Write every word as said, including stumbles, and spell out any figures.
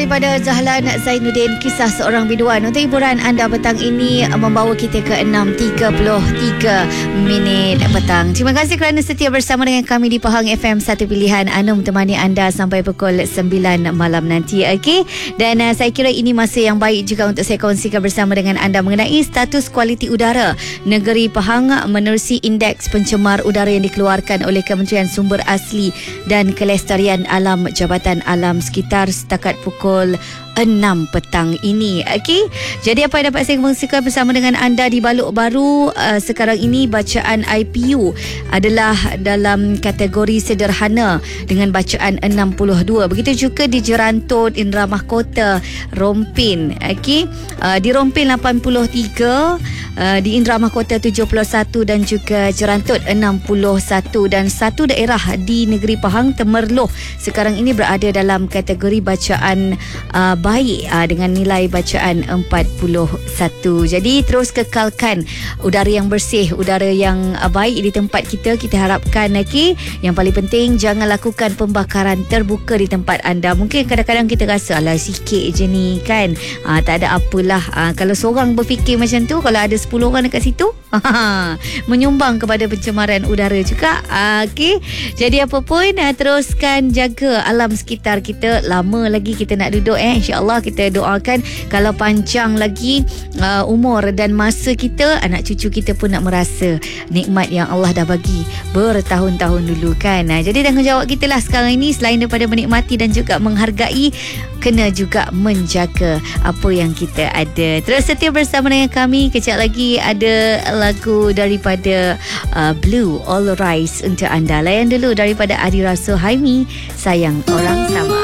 Daripada Zahlan Zainuddin, kisah seorang biduan. Untuk hiburan anda petang ini membawa kita ke enam tiga puluh tiga minit petang. Terima kasih kerana setia bersama dengan kami di Pahang F M, satu pilihan Anum temani anda sampai pukul sembilan malam nanti. Okey. Dan uh, saya kira ini masa yang baik juga untuk saya kongsikan bersama dengan anda mengenai status kualiti udara negeri Pahang menerusi indeks pencemar udara yang dikeluarkan oleh Kementerian Sumber Asli dan Kelestarian Alam Jabatan Alam sekitar setakat pukul enam petang ini. Okey. Jadi apa yang dapat saya kongsikan bersama dengan anda di Balok Baru uh, sekarang ini, bacaan I P U adalah dalam kategori sederhana dengan bacaan enam puluh dua. Begitu juga di Jerantut, Indra Mahkota, Rompin. Okey. Uh, di Rompin lapan puluh tiga, uh, di Indra Mahkota tujuh puluh satu dan juga Jerantut enam puluh satu, dan satu daerah di negeri Pahang, Temerloh, sekarang ini berada dalam kategori bacaan uh, baik uh, dengan nilai bacaan empat puluh satu. Jadi terus kekalkan udara yang bersih, udara yang uh, baik di tempat kita. Kita harapkan, okay, yang paling penting jangan lakukan pembakaran terbuka di tempat anda. Mungkin kadang-kadang kita rasa alah sikit je ni kan, uh, tak ada apalah. Uh, kalau seorang berfikir macam tu, kalau ada sepuluh orang dekat situ menyumbang kepada pencemaran udara juga. uh, okay. Jadi apa pun, uh, teruskan jaga alam sekitar kita. Lama lagi kita nak duduk, eh InsyaAllah kita doakan kalau panjang lagi uh, umur dan masa kita, anak cucu kita pun nak merasa nikmat yang Allah dah bagi bertahun-tahun dulu kan. uh, Jadi tanggungjawab kita lah sekarang ini, selain daripada menikmati dan juga menghargai, kena juga menjaga apa yang kita ada. Terus setia bersama dengan kami. Kejap lagi ada lagu daripada uh, Blue All Rise untuk anda. Layan dulu daripada Adi Rasul Haimi, Sayang Orang Sama.